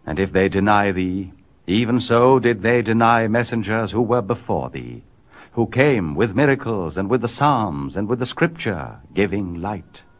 And if they deny thee, even so did they deny messengers who were before thee, who came with miracles and with the Psalms and with the Scripture, giving light